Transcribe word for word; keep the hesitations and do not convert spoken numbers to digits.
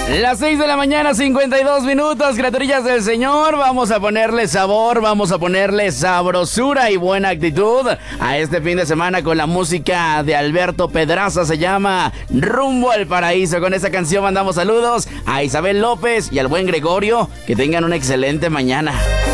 Las seis de la mañana, cincuenta y dos minutos, criaturillas del Señor. Vamos a ponerle sabor, vamos a ponerle sabrosura y buena actitud a este fin de semana con la música de Alberto Pedraza. Se llama Rumbo al Paraíso. Con esta canción mandamos saludos a Isabel López y al buen Gregorio. Que tengan una excelente mañana.